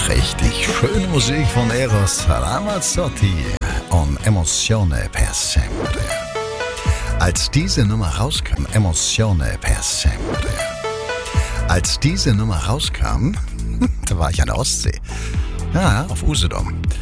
Richtig schöne Musik von Eros Ramazzotti und Emozione per sempre. Als diese Nummer rauskam, Emozione per sempre. Als diese Nummer rauskam, da war ich an der Ostsee. Ja, auf Usedom.